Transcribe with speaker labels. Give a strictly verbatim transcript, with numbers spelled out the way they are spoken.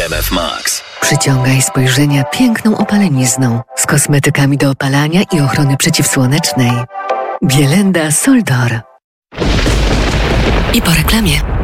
Speaker 1: R M F Max.
Speaker 2: Przyciągaj spojrzenia piękną opalenizną z kosmetykami do opalania i ochrony przeciwsłonecznej. Bielenda Soldor. I po reklamie.